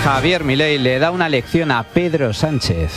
Javier Milei le da una lección a Pedro Sánchez.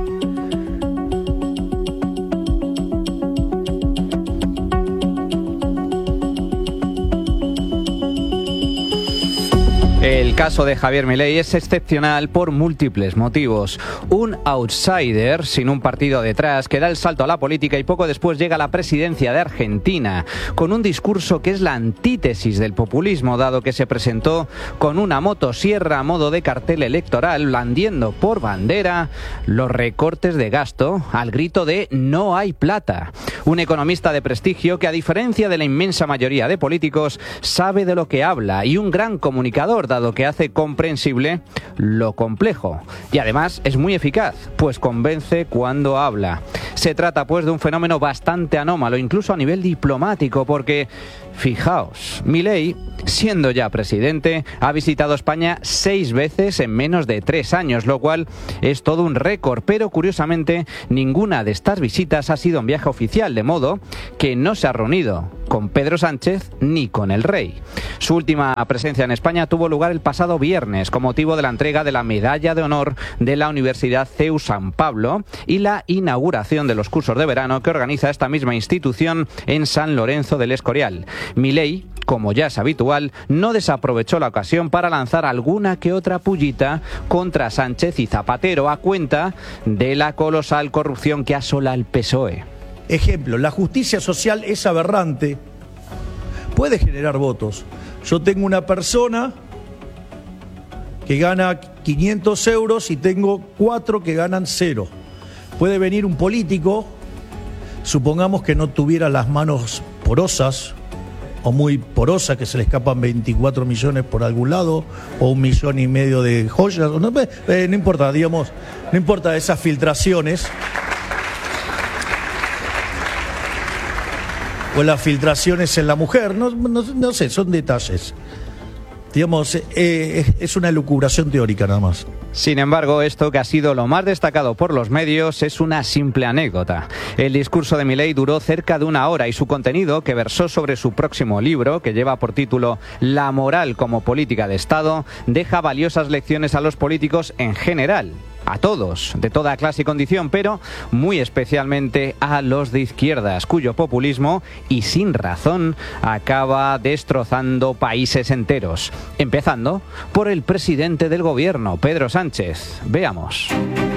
El caso de Javier Milei es excepcional por múltiples motivos. Un outsider sin un partido detrás que da el salto a la política y poco después llega a la presidencia de Argentina con un discurso que es la antítesis del populismo, dado que se presentó con una motosierra a modo de cartel electoral, blandiendo por bandera los recortes de gasto al grito de "no hay plata". Un economista de prestigio que, a diferencia de la inmensa mayoría de políticos, sabe de lo que habla, y un gran comunicador, dado que hace comprensible lo complejo. Y además es muy eficaz, pues convence cuando habla. Se trata pues de un fenómeno bastante anómalo, incluso a nivel diplomático, porque fijaos, Milei, siendo ya presidente, ha visitado España 6 veces en menos de 3 años, lo cual es todo un récord, pero curiosamente ninguna de estas visitas ha sido un viaje oficial, de modo que no se ha reunido con Pedro Sánchez ni con el rey. Su última presencia en España tuvo lugar el pasado viernes con motivo de la entrega de la Medalla de Honor de la Universidad CEU San Pablo y la inauguración de los cursos de verano que organiza esta misma institución en San Lorenzo del Escorial. Milei, como ya es habitual, no desaprovechó la ocasión para lanzar alguna que otra pullita contra Sánchez y Zapatero a cuenta de la colosal corrupción que asola al PSOE. Ejemplo, la justicia social es aberrante, puede generar votos. Yo tengo una persona que gana 500 euros y tengo 4 que ganan 0. Puede venir un político, supongamos que no tuviera las manos porosas o muy porosas, que se le escapan 24 millones por algún lado, o 1,5 millones de joyas, no importa, digamos, no importa esas filtraciones. O las filtraciones en la mujer, no sé, son detalles. Digamos, es una elucubración teórica nada más. Sin embargo, esto, que ha sido lo más destacado por los medios, es una simple anécdota. El discurso de Milei duró cerca de 1 hora y su contenido, que versó sobre su próximo libro, que lleva por título La moral como política de Estado, deja valiosas lecciones a los políticos en general. A todos, de toda clase y condición, pero muy especialmente a los de izquierdas, cuyo populismo, y sin razón, acaba destrozando países enteros. Empezando por el presidente del gobierno, Pedro Sánchez. Veamos.